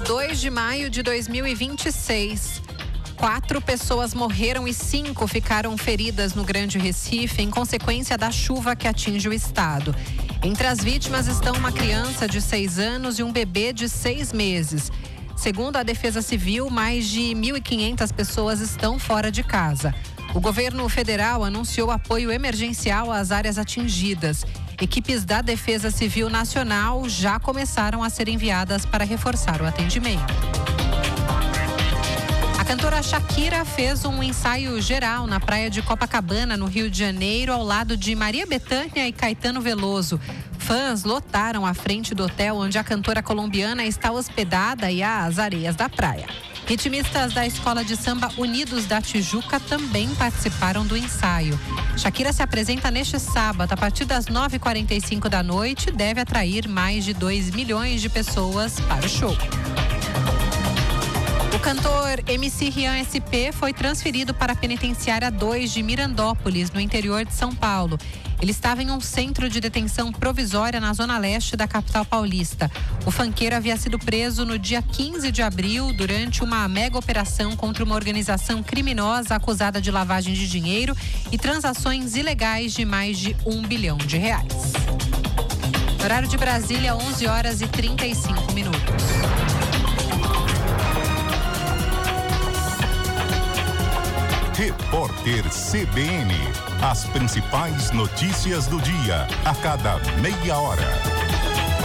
2 de maio de 2026. 4 pessoas morreram e 5 ficaram feridas no Grande Recife em consequência da chuva que atinge o estado. Entre as vítimas estão uma criança de 6 anos e um bebê de 6 meses. Segundo a Defesa Civil, mais de 1.500 pessoas estão fora de casa. O governo federal anunciou apoio emergencial às áreas atingidas. Equipes da Defesa Civil Nacional já começaram a ser enviadas para reforçar o atendimento. A cantora Shakira fez um ensaio geral na praia de Copacabana, no Rio de Janeiro, ao lado de Maria Bethânia e Caetano Veloso. Fãs lotaram a frente do hotel onde a cantora colombiana está hospedada e às areias da praia. Ritmistas da Escola de Samba Unidos da Tijuca também participaram do ensaio. Shakira se apresenta neste sábado, a partir das 9h45 da noite, e deve atrair mais de 2 milhões de pessoas para o show. O cantor MC Rian SP foi transferido para a penitenciária 2 de Mirandópolis, no interior de São Paulo. Ele estava em um centro de detenção provisória na zona leste da capital paulista. O funkeiro havia sido preso no dia 15 de abril durante uma mega operação contra uma organização criminosa acusada de lavagem de dinheiro e transações ilegais de mais de R$1 bilhão. Horário de Brasília, 11h35. Repórter CBN. As principais notícias do dia, a cada meia hora.